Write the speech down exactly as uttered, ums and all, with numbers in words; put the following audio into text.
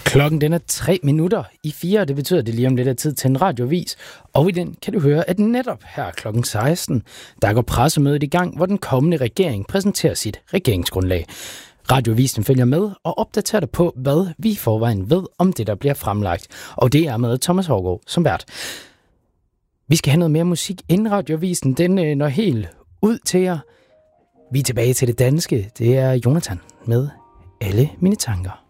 Klokken den er tre minutter i fire, det betyder, at det lige om lidt er tid til en radiovis. Og i den kan du høre, at netop her klokken seksten, der går pressemødet i gang, hvor den kommende regering præsenterer sit regeringsgrundlag. Radiovisen følger med og opdaterer dig på, hvad vi i forvejen ved om det, der bliver fremlagt. Og det er med Thomas Hårgaard som vært. Vi skal have noget mere musik inden radiovisen. Den når helt ud til jer. Vi er tilbage til det danske. Det er Jonathan med Alle mine tanker.